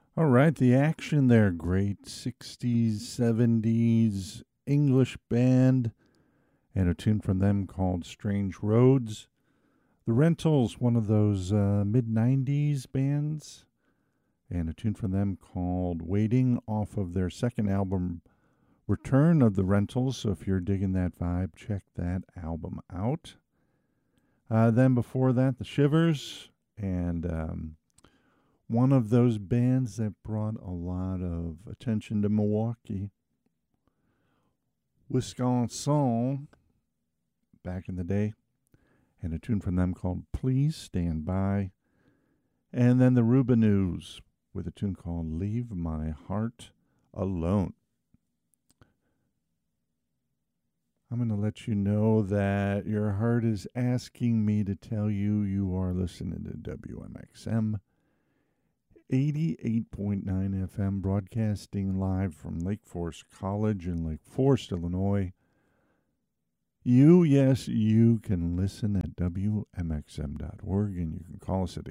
All right, the action there, great 60s, 70s English band, and a tune from them called Strange Roads. The Rentals, one of those mid 90s bands, and a tune from them called Waiting off of their second album, Return of the Rentals. So if you're digging that vibe, check that album out. Then before that, The Shivers, and one of those bands that brought a lot of attention to Milwaukee, Wisconsin, back in the day, and a tune from them called Please Stand By. And then the Rubinoos with a tune called Leave My Heart Alone. I'm going to let you know that your heart is asking me to tell you you are listening to WMXM 88.9 FM, broadcasting live from Lake Forest College in Lake Forest, Illinois. Yes, you can listen at WMXM.org, and you can call us at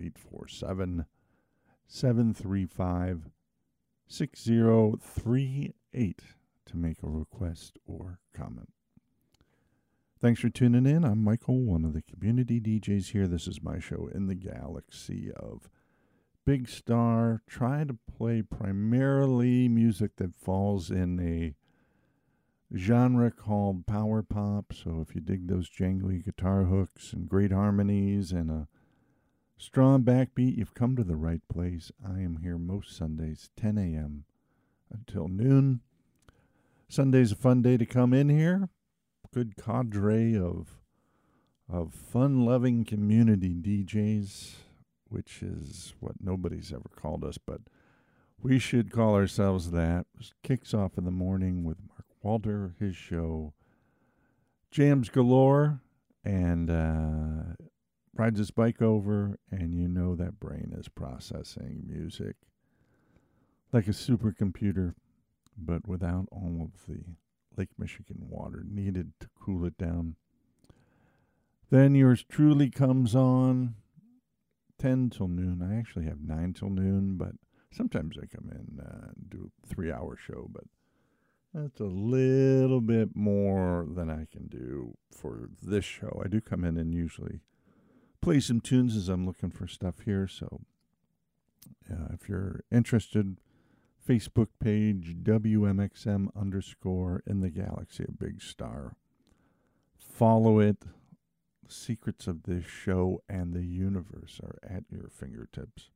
847-735-6038 to make a request or comment. Thanks for tuning in. I'm Michael, one of the community DJs here. This is my show in the galaxy of Big Star. Try to play primarily music that falls in a genre called power pop. So if you dig those jangly guitar hooks and great harmonies and a strong backbeat, you've come to the right place. I am here most Sundays, 10 a.m. until noon. Sunday's a fun day to come in here. Good cadre of fun-loving community DJs, which is what nobody's ever called us, but we should call ourselves that. It kicks off in the morning with Mark Walter, his show, Jams Galore, and rides his bike over, and you know that brain is processing music like a supercomputer, but without all of the Lake Michigan water needed to cool it down. Then yours truly comes on 10 till noon. I actually have 9 till noon, but sometimes I come in and do a 3-hour show, but that's a little bit more than I can do for this show. I do come in and usually play some tunes as I'm looking for stuff here, so if you're interested, Facebook page, WMXM _ in the galaxy of Big Star. Follow it. The secrets of this show and the universe are at your fingertips.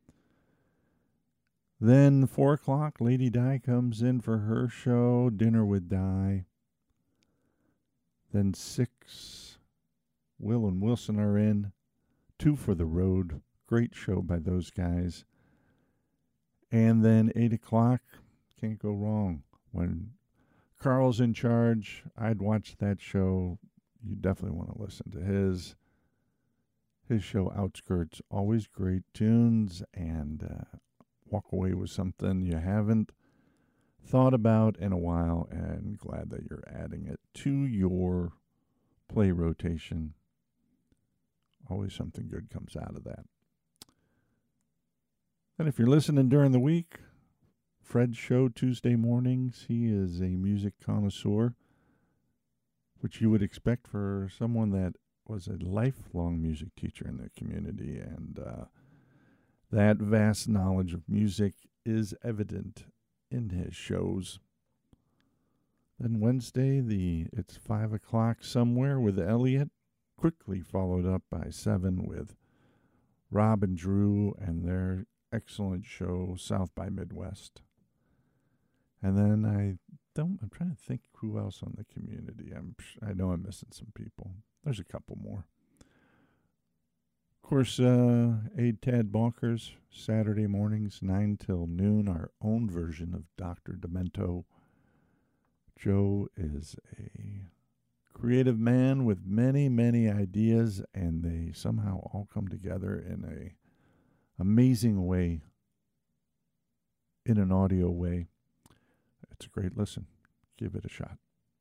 Then 4 o'clock, Lady Di comes in for her show, Dinner with Di. Then 6, Will and Wilson are in. 2 for the Road. Great show by those guys. And then 8 o'clock, can't go wrong. When Carl's in charge, I'd watch that show. You definitely want to listen to his show, Outskirts. Always great tunes, and walk away with something you haven't thought about in a while, and glad that you're adding it to your play rotation. Always something good comes out of that. And if you're listening during the week, Fred's show Tuesday mornings, he is a music connoisseur, which you would expect for someone that was a lifelong music teacher in the community, and that vast knowledge of music is evident in his shows. Then Wednesday, it's 5 o'clock somewhere with Elliot, quickly followed up by 7 with Rob and Drew and their excellent show, South by Midwest. And then I'm trying to think who else on the community. I know I'm missing some people. There's a couple more. Of course, Aid Tad Bonkers, Saturday mornings, 9 till noon, our own version of Dr. Demento. Joe is a creative man with many, many ideas, and they somehow all come together in a amazing way, in an audio way. It's a great listen. Give it a shot.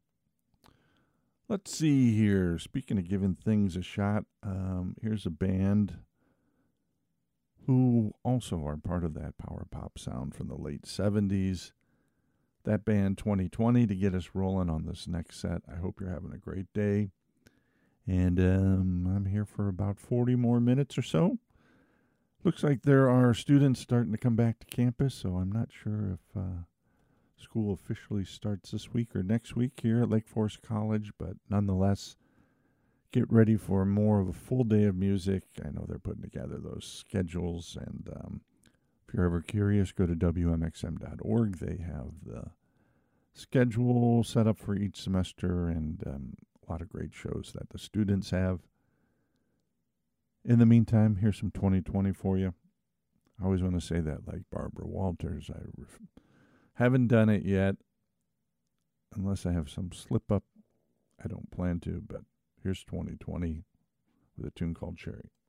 Let's see here. Speaking of giving things a shot, here's a band who also are part of that power pop sound from the late 70s. That band 2020 to get us rolling on this next set. I hope you're having a great day. And I'm here for about 40 more minutes or so. Looks like there are students starting to come back to campus, so I'm not sure if school officially starts this week or next week here at Lake Forest College, but nonetheless, get ready for more of a full day of music. I know they're putting together those schedules, and if you're ever curious, go to WMXM.org. They have the schedule set up for each semester and a lot of great shows that the students have. In the meantime, here's some 2020 for you. I always want to say that like Barbara Walters. I haven't done it yet, unless I have some slip up. I don't plan to, but here's 2020 with a tune called Cherry.